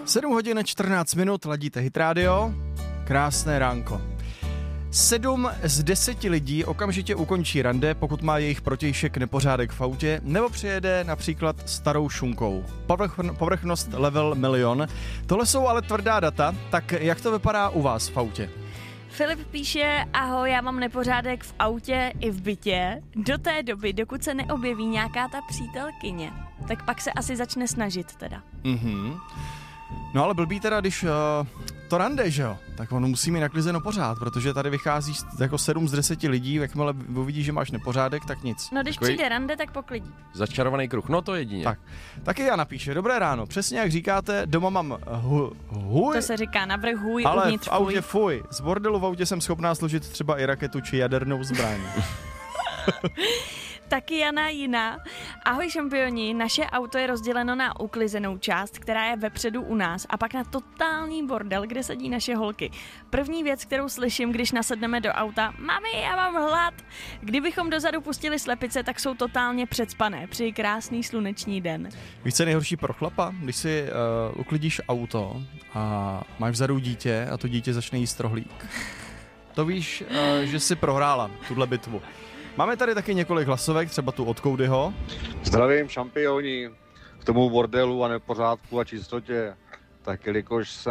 7 hodin 14 minut, ladíte Hit Radio, krásné ránko. 7 z 10 lidí okamžitě ukončí rande, pokud má jejich protějšek nepořádek v autě, nebo přijede například starou šunkou. Povrchnost level 1 000 000. Tohle jsou ale tvrdá data, tak jak to vypadá u vás v autě? Filip píše, ahoj, já mám nepořádek v autě i v bytě. Do té doby, dokud se neobjeví nějaká ta přítelkyně, tak pak se asi začne snažit teda. No ale blbý teda, když to rande, že jo, tak on musí mít naklizeno pořád, protože tady vychází jako 7 z 10 lidí, jakmile uvidí, že máš nepořádek, tak nic. No když přijde rande, tak poklidí. Začarovaný kruh, no to jedině. Tak, taky já napíše, dobré ráno, přesně jak říkáte, doma mám huj, To se říká navrch hůj, ale uvnitř v autě fuj. fuj. Z bordelu v autě jsem schopná složit třeba i raketu či jadernou zbraň. Taky Jana Jiná. Ahoj šampioni, naše auto je rozděleno na uklizenou část, která je vepředu u nás, a pak na totální bordel, kde sedí naše holky. První věc, kterou slyším, když nasedneme do auta: mami, já mám hlad. Kdybychom dozadu pustili slepice, tak jsou totálně předspané. Přeji krásný sluneční den. Víš, co je nejhorší pro chlapa? Když si uklidíš auto a máš vzadu dítě a to dítě začne jíst rohlík. To víš, že jsi prohrála tuhle bitvu. Máme tady taky několik hlasovek, třeba tu od Koudyho. Zdravím šampioni, k tomu bordelu a nepořádku a čistotě. Tak jelikož jsem